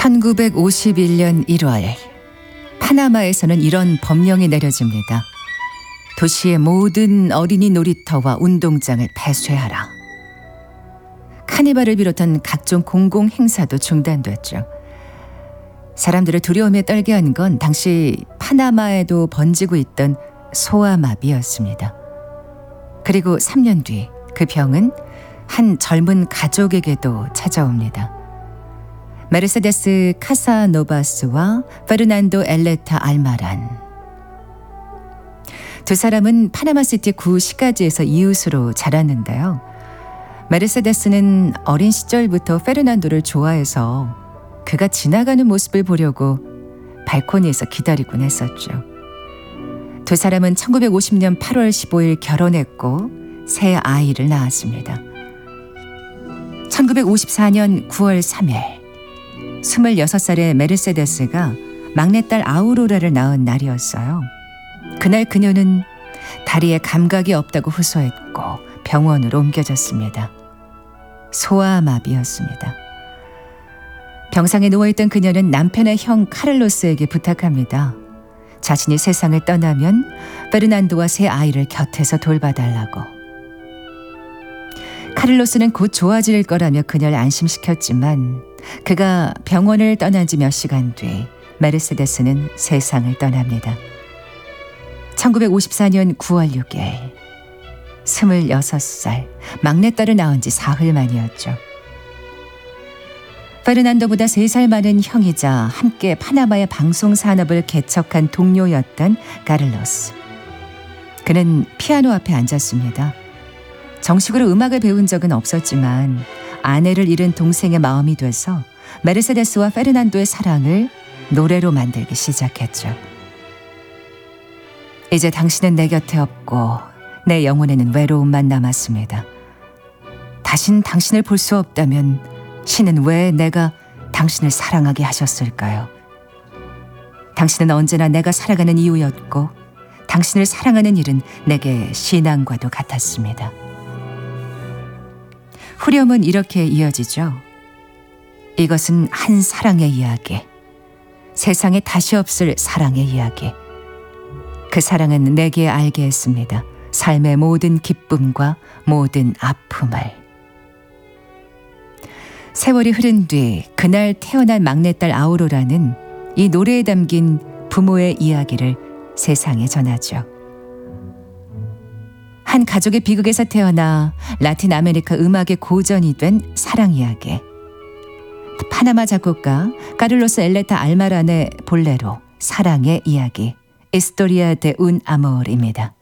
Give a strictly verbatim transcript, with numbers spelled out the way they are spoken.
천구백오십일 년 일월 파나마에서는 이런 법령이 내려집니다. 도시의 모든 어린이 놀이터와 운동장을 폐쇄하라. 카니발을 비롯한 각종 공공 행사도 중단됐죠. 사람들을 두려움에 떨게 한 건 당시 파나마에도 번지고 있던 소아마비였습니다. 그리고 삼 년 뒤 그 병은 한 젊은 가족에게도 찾아옵니다. 메르세데스 카사노바스와 페르난도 엘레타 알마란. 두 사람은 파나마시티 구 시가지에서 이웃으로 자랐는데요. 메르세데스는 어린 시절부터 페르난도를 좋아해서 그가 지나가는 모습을 보려고 발코니에서 기다리곤 했었죠. 두 사람은 천구백오십 년 팔월 십오일 결혼했고 새 아이를 낳았습니다. 천구백오십사 년 구월 삼일 스물여섯 살의 메르세데스가 막내딸 아우로라를 낳은 날이었어요. 그날 그녀는 다리에 감각이 없다고 호소했고 병원으로 옮겨졌습니다. 소아마비였습니다. 병상에 누워있던 그녀는 남편의 형 카를로스에게 부탁합니다. 자신이 세상을 떠나면 페르난도와 새 아이를 곁에서 돌봐달라고. 카를로스는 곧 좋아질 거라며 그녀를 안심시켰지만 그가 병원을 떠난 지 몇 시간 뒤 메르세데스는 세상을 떠납니다. 천구백오십사 년 구월 육일 스물여섯 살 막내딸을 낳은 지 사흘 만이었죠. 페르난도보다 세 살 많은 형이자 함께 파나마의 방송 산업을 개척한 동료였던 카를로스. 그는 피아노 앞에 앉았습니다. 정식으로 음악을 배운 적은 없었지만 아내를 잃은 동생의 마음이 돼서 메르세데스와 페르난도의 사랑을 노래로 만들기 시작했죠. 이제 당신은 내 곁에 없고 내 영혼에는 외로움만 남았습니다. 다신 당신을 볼 수 없다면 신은 왜 내가 당신을 사랑하게 하셨을까요? 당신은 언제나 내가 살아가는 이유였고 당신을 사랑하는 일은 내게 신앙과도 같았습니다. 후렴은 이렇게 이어지죠. 이것은 한 사랑의 이야기. 세상에 다시 없을 사랑의 이야기. 그 사랑은 내게 알게 했습니다. 삶의 모든 기쁨과 모든 아픔을. 세월이 흐른 뒤 그날 태어난 막내딸 아우로라는 이 노래에 담긴 부모의 이야기를 세상에 전하죠. 한 가족의 비극에서 태어나 라틴 아메리카 음악의 고전이 된 사랑 이야기. 파나마 작곡가 카를로스 엘레타 알마란의 볼레로 사랑의 이야기. Historia de un amor입니다.